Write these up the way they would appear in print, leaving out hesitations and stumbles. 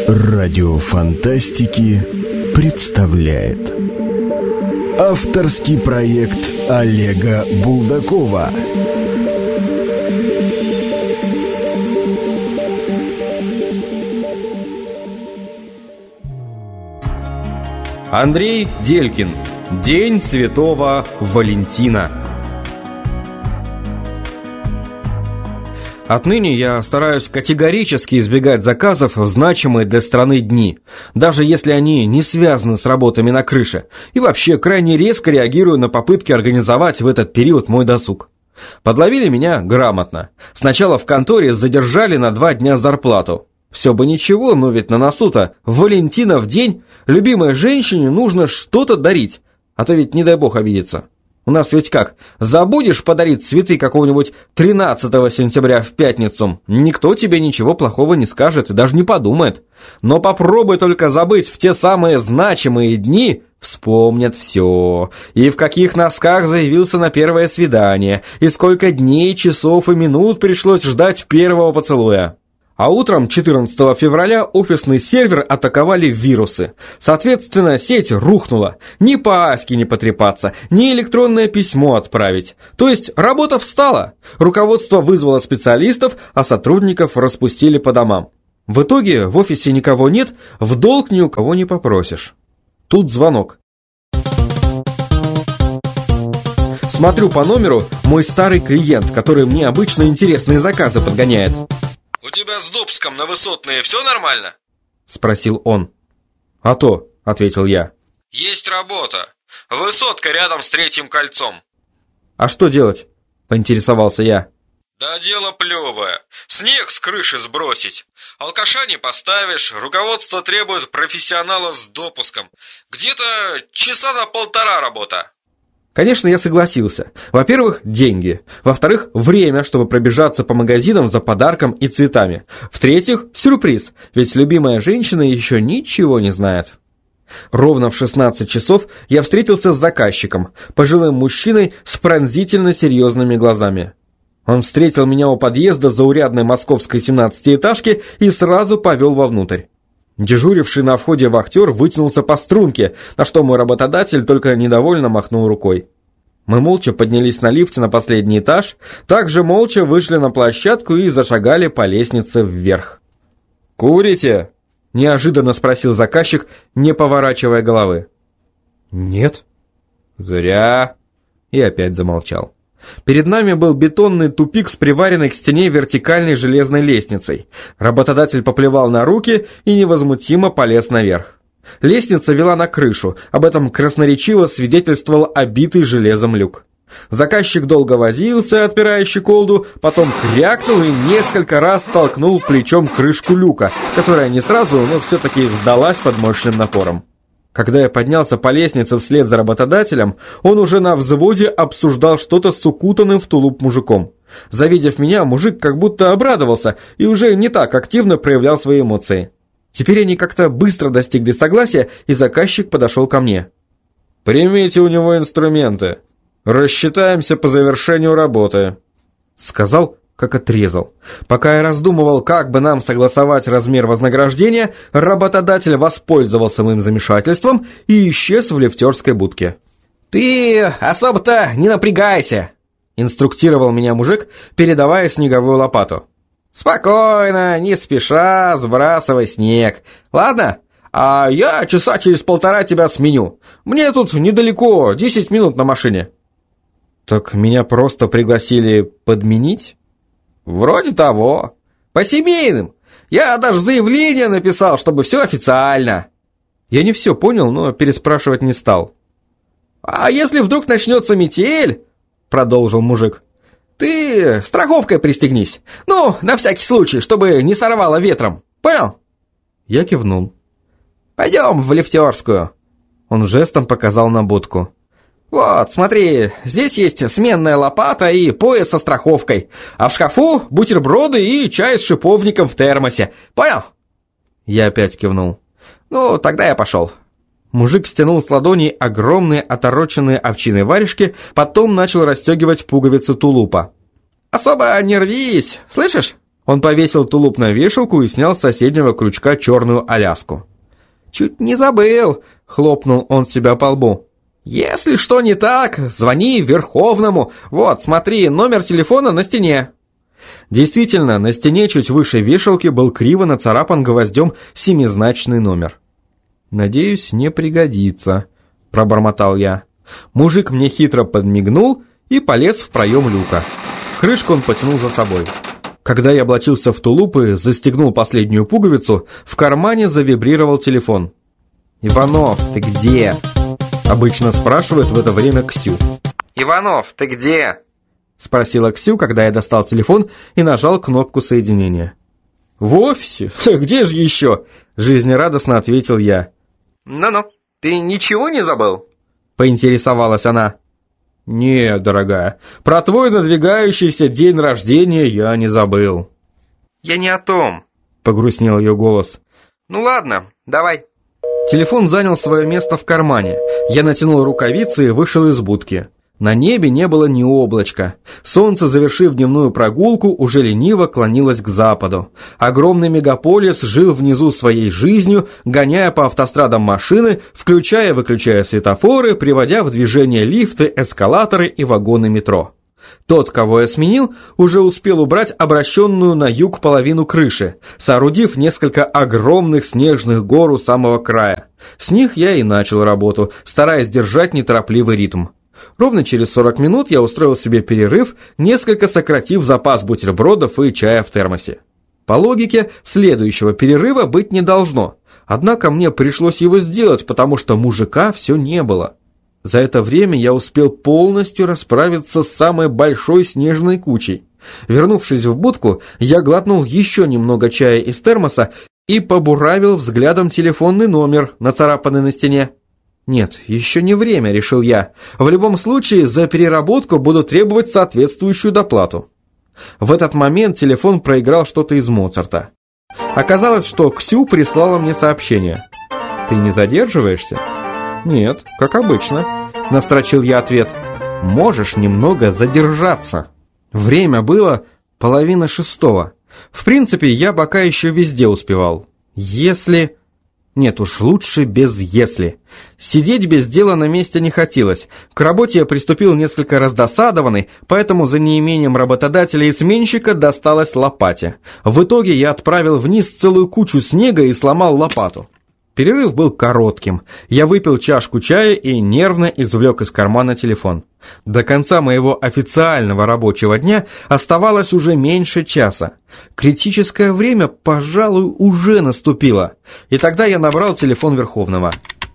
Радио Фантастики представляет авторский проект Олега Булдакова. Андрей Делькин. День Святого Валентина. Отныне я стараюсь категорически избегать заказов в значимые для страны дни, даже если они не связаны с работами на крыше, и вообще крайне резко реагирую на попытки организовать в этот период мой досуг. Подловили меня грамотно. Сначала в конторе задержали на 2 дня зарплату. Все бы ничего, но ведь на носу-то Валентина в день любимой женщине нужно что-то дарить, а то ведь не дай бог обидеться. У нас ведь как, забудешь подарить цветы какого-нибудь 13 сентября в пятницу, никто тебе ничего плохого не скажет и даже не подумает. Но попробуй только забыть в те самые значимые дни, вспомнят все. И в каких носках заявился на первое свидание, и сколько дней, часов и минут пришлось ждать первого поцелуя. А утром 14 февраля офисный сервер атаковали вирусы. Соответственно, сеть рухнула. Ни по Аське не потрепаться, ни электронное письмо отправить. То есть работа встала. Руководство вызвало специалистов, а сотрудников распустили по домам. В итоге в офисе никого нет, в долг ни у кого не попросишь. Тут звонок. Смотрю по номеру мой старый клиент, который мне обычно интересные заказы подгоняет. «У тебя с допуском на Высотные все нормально?» — спросил он. «А то», — ответил я. «Есть работа. Высотка рядом с 3-м кольцом». «А что делать?» — поинтересовался я. «Да дело плевое. Снег с крыши сбросить. Алкаша не поставишь, руководство требует профессионала с допуском. Где-то часа на 1,5 работа». Конечно, я согласился. Во-первых, деньги. Во-вторых, время, чтобы пробежаться по магазинам за подарком и цветами. В-третьих, сюрприз, ведь любимая женщина еще ничего не знает. Ровно в 16 часов я встретился с заказчиком, пожилым мужчиной с пронзительно серьезными глазами. Он встретил меня у подъезда заурядной московской 17-этажки и сразу повел вовнутрь. Дежуривший на входе вахтер вытянулся по струнке, на что мой работодатель только недовольно махнул рукой. Мы молча поднялись на лифте на последний этаж, также молча вышли на площадку и зашагали по лестнице вверх. «Курите?» – неожиданно спросил заказчик, не поворачивая головы. «Нет». «Зря». И опять замолчал. Перед нами был бетонный тупик с приваренной к стене вертикальной железной лестницей. Работодатель поплевал на руки и невозмутимо полез наверх. Лестница вела на крышу, об этом красноречиво свидетельствовал обитый железом люк. Заказчик долго возился, отпирая щеколду, потом крякнул и несколько раз толкнул плечом крышку люка, которая не сразу, но все-таки сдалась под мощным напором. Когда я поднялся по лестнице вслед за работодателем, он уже на взводе обсуждал что-то с укутанным в тулуп мужиком. Завидев меня, мужик как будто обрадовался и уже не так активно проявлял свои эмоции. Теперь они как-то быстро достигли согласия, и заказчик подошел ко мне. «Примите у него инструменты. Рассчитаемся по завершению работы», — сказал, как отрезал. Пока я раздумывал, как бы нам согласовать размер вознаграждения, работодатель воспользовался моим замешательством и исчез в лифтерской будке. «Ты особо-то не напрягайся», — инструктировал меня мужик, передавая снеговую лопату. «Спокойно, не спеша, сбрасывай снег. Ладно? А я часа через 1,5 тебя сменю. Мне тут недалеко, 10 минут на машине». «Так меня просто пригласили подменить?» «Вроде того. По семейным. Я даже заявление написал, чтобы все официально». Я не все понял, но переспрашивать не стал. «А если вдруг начнется метель?» — продолжил мужик. «Ты страховкой пристегнись. Ну, на всякий случай, чтобы не сорвало ветром. Понял?» Я кивнул. «Пойдем в лифтерскую». Он жестом показал на будку. «Вот, смотри, здесь есть сменная лопата и пояс со страховкой, а в шкафу бутерброды и чай с шиповником в термосе. Понял?» Я опять кивнул. «Ну, тогда я пошел». Мужик стянул с ладоней огромные отороченные овчиной варежки, потом начал расстегивать пуговицы тулупа. «Особо не рвись, слышишь? Он повесил тулуп на вешалку и снял с соседнего крючка черную Аляску. «Чуть не забыл», — хлопнул он себя по лбу. «Если что не так, звони Верховному. Вот, смотри, номер телефона на стене». Действительно, на стене чуть выше вешалки был криво нацарапан гвоздем семизначный номер. «Надеюсь, не пригодится», — пробормотал я. Мужик мне хитро подмигнул и полез в проем люка. Крышку он потянул за собой. Когда я облачился в тулуп и застегнул последнюю пуговицу, в кармане завибрировал телефон. «Иванов, ты где?» — обычно спрашивает в это время Ксю. «Иванов, ты где?» — спросила Ксю, когда я достал телефон и нажал кнопку соединения. «В офисе? Где же еще?» — жизнерадостно ответил я. «Ну-ну, ты ничего не забыл?» — поинтересовалась она. «Не, дорогая, про твой надвигающийся день рождения я не забыл». «Я не о том», — погрустнел ее голос. «Ну ладно, давай». Телефон занял свое место в кармане. Я натянул рукавицы и вышел из будки. На небе не было ни облачка. Солнце, завершив дневную прогулку, уже лениво клонилось к западу. Огромный мегаполис жил внизу своей жизнью, гоняя по автострадам машины, включая и выключая светофоры, приводя в движение лифты, эскалаторы и вагоны метро. Тот, кого я сменил, уже успел убрать обращенную на юг половину крыши, соорудив несколько огромных снежных гор у самого края. С них я и начал работу, стараясь держать неторопливый ритм. Ровно через 40 минут я устроил себе перерыв, несколько сократив запас бутербродов и чая в термосе. По логике, следующего перерыва быть не должно, однако мне пришлось его сделать, потому что мужика все не было. За это время я успел полностью расправиться с самой большой снежной кучей. Вернувшись в будку, я глотнул еще немного чая из термоса и побуравил взглядом телефонный номер, нацарапанный на стене. Нет, еще не время, решил я. В любом случае, за переработку буду требовать соответствующую доплату. В этот момент телефон проиграл что-то из Моцарта. Оказалось, что Ксю прислала мне сообщение. «Ты не задерживаешься?» «Нет, как обычно», — настрочил я ответ. «Можешь немного задержаться». Время было 5:30. В принципе, я пока еще везде успевал. Если... Нет уж, лучше без «если». Сидеть без дела на месте не хотелось. К работе я приступил несколько раздосадованный, поэтому за неимением работодателя и сменщика досталось лопате. В итоге я отправил вниз целую кучу снега и сломал лопату. Перерыв был коротким. Я выпил чашку чая и нервно извлек из кармана телефон. До конца моего официального рабочего дня оставалось уже меньше часа. Критическое время, пожалуй, уже наступило. И тогда я набрал телефон Верховного.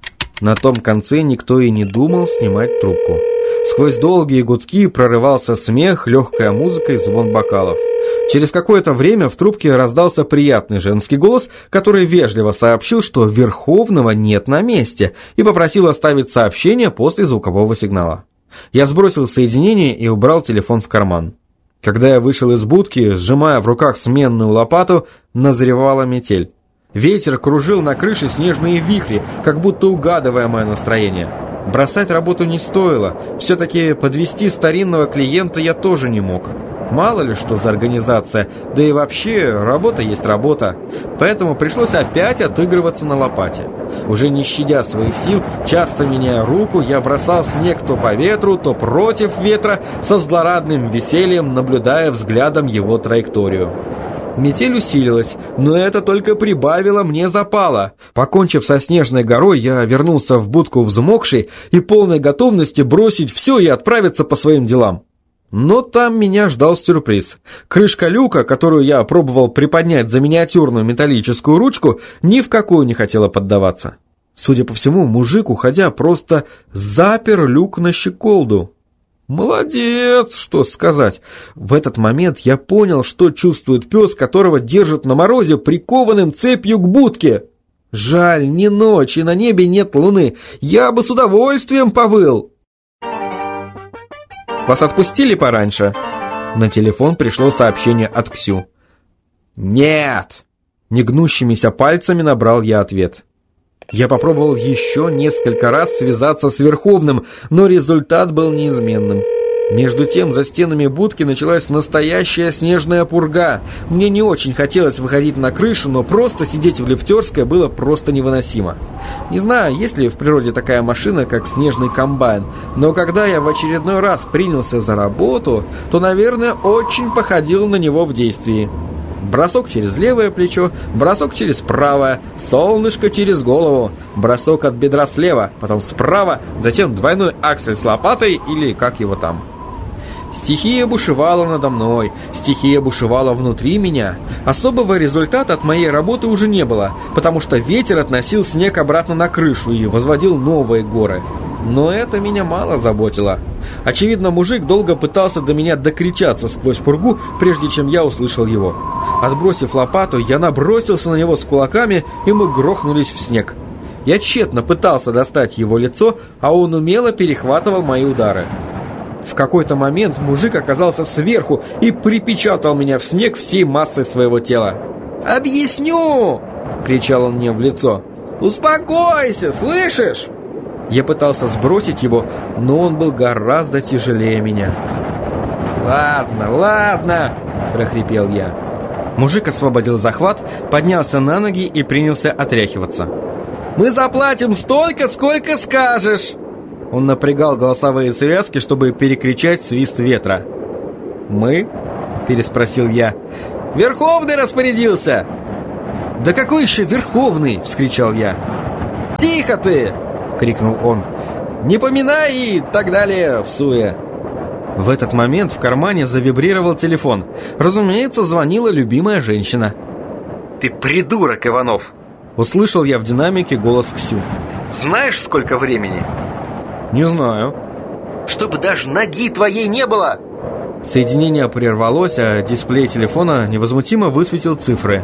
На том конце никто и не думал снимать трубку. Сквозь долгие гудки прорывался смех, легкая музыка и звон бокалов. Через какое-то время в трубке раздался приятный женский голос, который вежливо сообщил, что Верховного нет на месте, и попросил оставить сообщение после звукового сигнала. Я сбросил соединение и убрал телефон в карман. Когда я вышел из будки, сжимая в руках сменную лопату, назревала метель. Ветер кружил на крыше снежные вихри, как будто угадывая мое настроение. Бросать работу не стоило, все-таки подвести старинного клиента я тоже не мог. Мало ли что за организация, да и вообще работа есть работа. Поэтому пришлось опять отыгрываться на лопате. Уже не щадя своих сил, часто меняя руку, я бросал снег то по ветру, то против ветра, со злорадным весельем наблюдая взглядом его траекторию. Метель усилилась, но это только прибавило мне запала. Покончив со снежной горой, я вернулся в будку взмокший и полной готовности бросить все и отправиться по своим делам. Но там меня ждал сюрприз. Крышка люка, которую я пробовал приподнять за миниатюрную металлическую ручку, ни в какую не хотела поддаваться. Судя по всему, мужик, уходя, просто запер люк на щеколду. Молодец, что сказать. В этот момент я понял, что чувствует пес, которого держат на морозе, прикованным цепью к будке. Жаль, не ночь, и на небе нет луны. Я бы с удовольствием повыл. «Вас отпустили пораньше?» На телефон пришло сообщение от Ксю. «Нет!» Негнущимися пальцами набрал я ответ. Я попробовал еще несколько раз связаться с Верховным, но результат был неизменным. Между тем, за стенами будки началась настоящая снежная пурга. Мне не очень хотелось выходить на крышу, но просто сидеть в лифтерской было просто невыносимо. Не знаю, есть ли в природе такая машина, как снежный комбайн, но когда я в очередной раз принялся за работу, то, наверное, очень походил на него в действии. Бросок через левое плечо, бросок через правое, солнышко через голову, бросок от бедра слева, потом справа, затем двойной аксель с лопатой или как его там. Стихия бушевала надо мной, стихия бушевала внутри меня. Особого результата от моей работы уже не было, потому что ветер относил снег обратно на крышу и возводил новые горы. Но это меня мало заботило. Очевидно, мужик долго пытался до меня докричаться сквозь пургу, прежде чем я услышал его. Отбросив лопату, я набросился на него с кулаками, и мы грохнулись в снег. Я тщетно пытался достать его лицо, а он умело перехватывал мои удары. В какой-то момент мужик оказался сверху и припечатал меня в снег всей массой своего тела. «Объясню!» — кричал он мне в лицо. «Успокойся, слышишь?» Я пытался сбросить его, но он был гораздо тяжелее меня. «Ладно, ладно!» — прохрипел я. Мужик освободил захват, поднялся на ноги и принялся отряхиваться. «Мы заплатим столько, сколько скажешь!» Он напрягал голосовые связки, чтобы перекричать свист ветра. «Мы?» – переспросил я. «Верховный распорядился!» «Да какой еще Верховный?» – вскричал я. «Тихо ты!» – крикнул он. «Не поминай!» и так далее всуе. В этот момент в кармане завибрировал телефон. Разумеется, звонила любимая женщина. «Ты придурок, Иванов!» – услышал я в динамике голос Ксю. «Знаешь, сколько времени?» «Не знаю». «Чтобы даже ноги твоей не было!» Соединение прервалось, а дисплей телефона невозмутимо высветил цифры.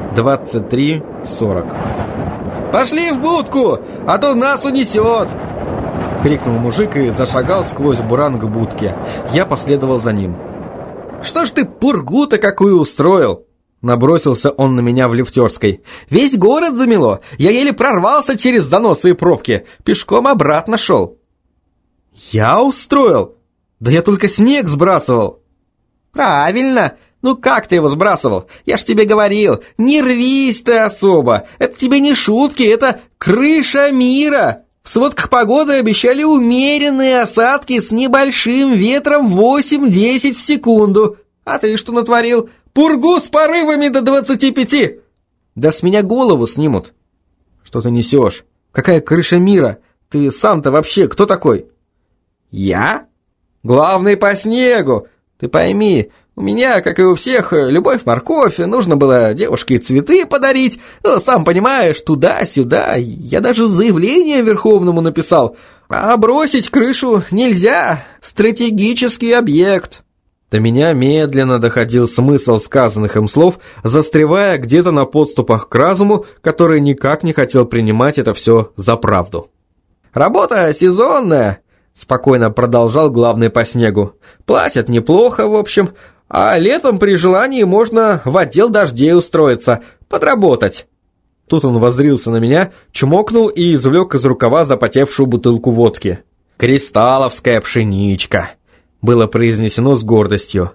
23:40. «Пошли в будку, а то нас унесет!» крикнул мужик и зашагал сквозь буран к будке. Я последовал за ним. «Что ж ты пургу-то какую устроил?» Набросился он на меня в лифтерской. «Весь город замело. Я еле прорвался через заносы и пробки. Пешком обратно шел». «Я устроил? Да я только снег сбрасывал». «Правильно. Ну как ты его сбрасывал? Я ж тебе говорил, не рвись ты особо. Это тебе не шутки, это крыша мира. В сводках погоды обещали умеренные осадки с небольшим ветром 8-10 в секунду. А ты что натворил? Пургу с порывами до 25. Да с меня голову снимут». «Что ты несешь? Какая крыша мира? Ты сам-то вообще кто такой?» «Я? Главный по снегу. Ты пойми, у меня, как и у всех, любовь-морковь, нужно было девушке цветы подарить. Ну, сам понимаешь, туда-сюда. Я даже заявление Верховному написал. А бросить крышу нельзя. Стратегический объект». До меня медленно доходил смысл сказанных им слов, застревая где-то на подступах к разуму, который никак не хотел принимать это все за правду. «Работа сезонная», — спокойно продолжал главный по снегу. «Платят неплохо, в общем, а летом при желании можно в отдел дождей устроиться, подработать». Тут он воззрился на меня, чмокнул и извлек из рукава запотевшую бутылку водки. «Кристалловская пшеничка», — было произнесено с гордостью.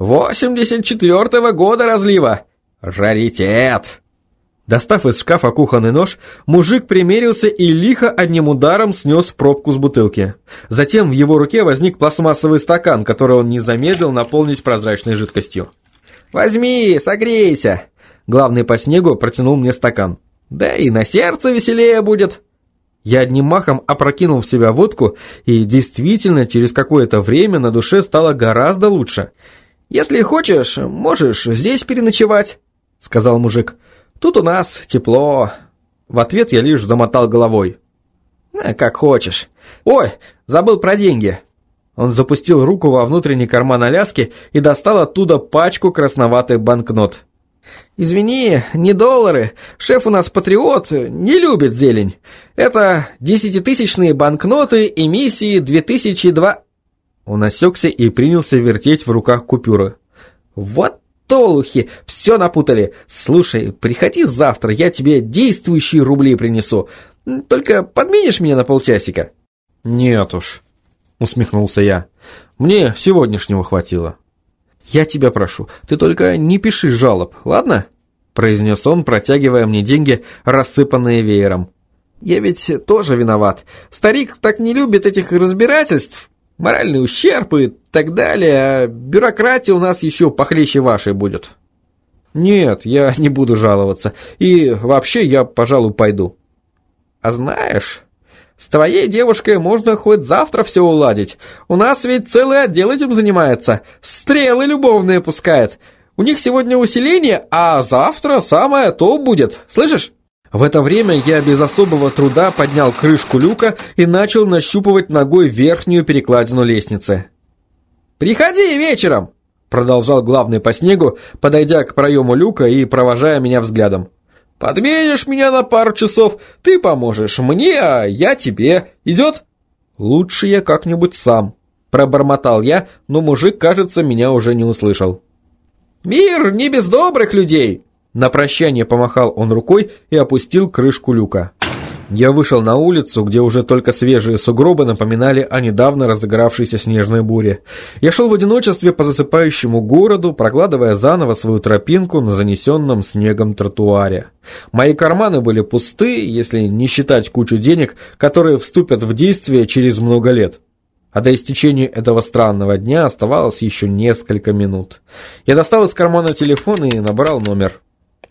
84-го года разлива. Раритет. Достав из шкафа кухонный нож, мужик примерился и лихо одним ударом снес пробку с бутылки. Затем в его руке возник пластмассовый стакан, который он не замедлил наполнить прозрачной жидкостью. «Возьми, согрейся!» Главный по снегу протянул мне стакан. «Да и на сердце веселее будет!» Я одним махом опрокинул в себя водку, и действительно через какое-то время на душе стало гораздо лучше. «Если хочешь, можешь здесь переночевать», — сказал мужик. «Тут у нас тепло». В ответ я лишь замотал головой. «Как хочешь. Ой, забыл про деньги». Он запустил руку во внутренний карман Аляски и достал оттуда пачку красноватых банкнот. «Извини, не доллары. Шеф у нас патриот, не любит зелень. Это 10-тысячные банкноты эмиссии 2002...» Он осекся и принялся вертеть в руках купюры. «Вот толухи, все напутали. Слушай, приходи завтра, я тебе действующие рубли принесу. Только подменишь меня на полчасика?» «Нет уж». усмехнулся я. «Мне сегодняшнего хватило». «Я тебя прошу, ты только не пиши жалоб, ладно?» произнес он, протягивая мне деньги, рассыпанные веером. «Я ведь тоже виноват. Старик так не любит этих разбирательств, моральный ущерб и так далее, а бюрократия у нас еще похлеще вашей будет». «Нет, я не буду жаловаться, и вообще я, пожалуй, пойду». «А знаешь, с твоей девушкой можно хоть завтра все уладить. У нас ведь целый отдел этим занимается, стрелы любовные пускает. У них сегодня усиление, а завтра самое то будет, слышишь?» В это время я без особого труда поднял крышку люка и начал нащупывать ногой верхнюю перекладину лестницы. «Приходи вечером!» — продолжал главный по снегу, подойдя к проему люка и провожая меня взглядом. «Подменишь меня на пару часов, ты поможешь мне, а я тебе. Идет?» «Лучше я как-нибудь сам», — пробормотал я, но мужик, кажется, меня уже не услышал. «Мир не без добрых людей!» На прощание помахал он рукой и опустил крышку люка. Я вышел на улицу, где уже только свежие сугробы напоминали о недавно разыгравшейся снежной буре. Я шел в одиночестве по засыпающему городу, прокладывая заново свою тропинку на занесенном снегом тротуаре. Мои карманы были пусты, если не считать кучу денег, которые вступят в действие через много лет. А до истечения этого странного дня оставалось еще несколько минут. Я достал из кармана телефон и набрал номер.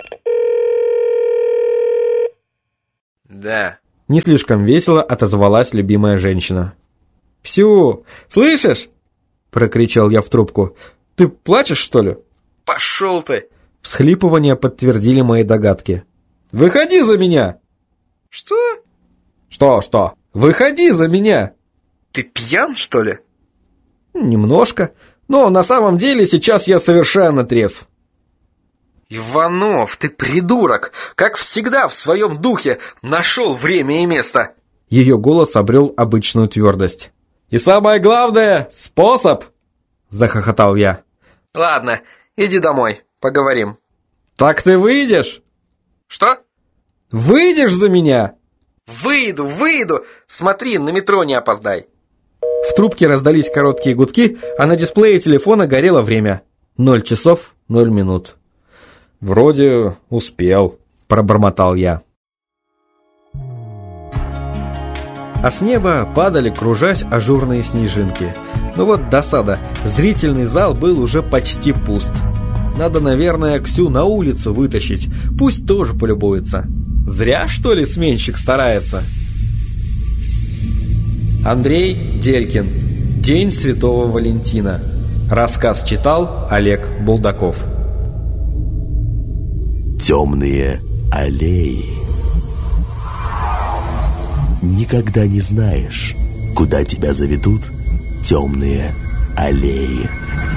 «Да». Не слишком весело отозвалась любимая женщина. «Псю, слышишь?» — прокричал я в трубку. «Ты плачешь, что ли?» «Пошел ты!» Всхлипывания подтвердили мои догадки. «Выходи за меня!» «Что?» «Что? Выходи за меня!» «Ты пьян, что ли?» «Немножко, но на самом деле сейчас я совершенно трезв». «Иванов, ты придурок! Как всегда в своем духе нашел время и место!» Ее голос обрел обычную твердость. «И самое главное — способ!» — захохотал я. «Ладно, иди домой, поговорим». «Так ты выйдешь?» «Что?» «Выйдешь за меня?» «Выйду! Смотри, на метро не опоздай!» В трубке раздались короткие гудки, а на дисплее телефона горело время. 0 часов 0 минут. «Вроде успел», — пробормотал я. А с неба падали, кружась, ажурные снежинки. Ну вот досада, зрительный зал был уже почти пуст. Надо, наверное, Ксю на улицу вытащить, пусть тоже полюбуется. Зря, что ли, сменщик старается? Андрей Делькин. День Святого Валентина. Рассказ читал Олег Булдаков. Темные аллеи. Никогда не знаешь, куда тебя заведут темные аллеи.